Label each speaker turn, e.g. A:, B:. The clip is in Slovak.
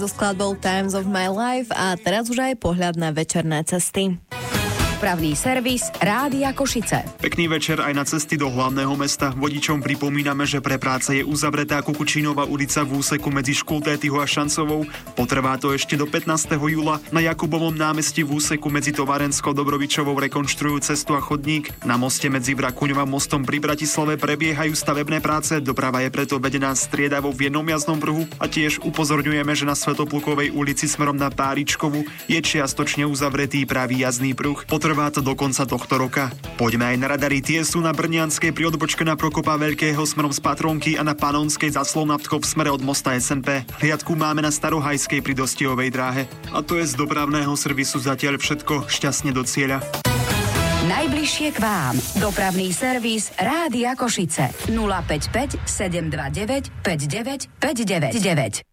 A: So skladbou Times of My Life a teraz už aj pohľad na večerné cesty.
B: Dopravný servis Rádia Košice.
C: Pekný večer aj na cesty do hlavného mesta. Vodičom pripomíname, že pre práce je uzavretá Kukučínová ulica v úseku medzi Škultétyho a Šancovou. Potrvá to ešte do 15. júla. Na Jakubovom námestí v úseku medzi Tovarenskou a Dobrovičovou rekonštruujú cestu a chodník. Na moste medzi Vrakuňom a mostom pri Bratislave prebiehajú stavebné práce. Doprava je preto vedená striedavo v jednom jazdnom pruhu a tiež upozorňujeme, že na Svätoplukovej ulici smerom na Páričkovu je čiastočne uzavretý pravý jazdný pruh. Trvá to do konca tohto roka. Poďme aj na radary. Tie sú na Brnianskej pri odbočke na Prokopa Veľkého smerom z Patronky a na Panonskej za Slovnaftkou v smere od mosta SNP. Hliadku máme na Starohajskej pri Dostihovej dráhe. A to je z dopravného servisu zatiaľ všetko. Šťastne do cieľa.
B: Najbližšie k vám. Dopravný servis Rádia Košice. 055 729 59 599.